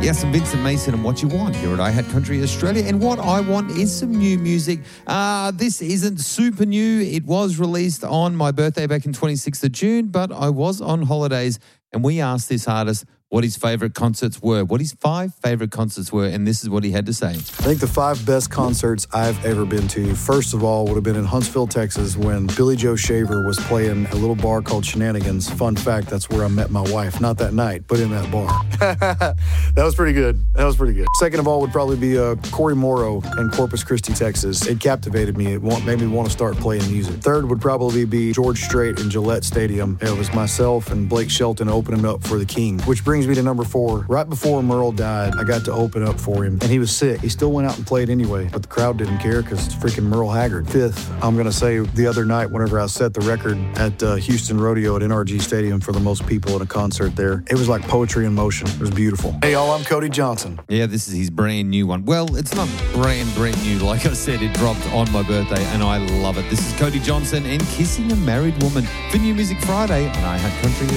Yes, I'm Vincent Mason, and what you want here at iHeart Country Australia. And what I want is some new music. This isn't super new. It was released on my birthday back in 26th of June, but I was on holidays, and we asked this artist what his favourite concerts were, what his 5 favourite concerts were, and this is what he had to say. I think the 5 best concerts I've ever been to, first of all, would have been in Huntsville, Texas, when Billy Joe Shaver was playing a little bar called Shenanigans. Fun fact, that's where I met my wife. Not that night, but in that bar. That was pretty good. Second of all would probably be Corey Morrow in Corpus Christi, Texas. It captivated me. It made me want to start playing music. Third would probably be George Strait in Gillette Stadium. It was myself and Blake Shelton opening up for the King, which brings me to number 4. Right before Merle died, I got to open up for him, and he was sick. He still went out and played anyway, but the crowd didn't care because it's freaking Merle Haggard. 5th, I'm going to say the other night whenever I set the record at Houston Rodeo at NRG Stadium for the most people at a concert there, it was like poetry in motion. It was beautiful. Hey, y'all, I'm Cody Johnson. Yeah, this is his brand new one. Well, it's not brand new. Like I said, it dropped on my birthday, and I love it. This is Cody Johnson and Kissing a Married Woman for New Music Friday on iHeart Country